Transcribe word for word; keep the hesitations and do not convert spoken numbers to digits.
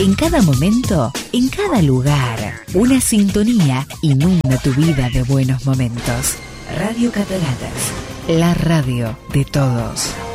En cada momento, en cada lugar, una sintonía inunda tu vida de buenos momentos. Radio Cataratas, la radio de todos.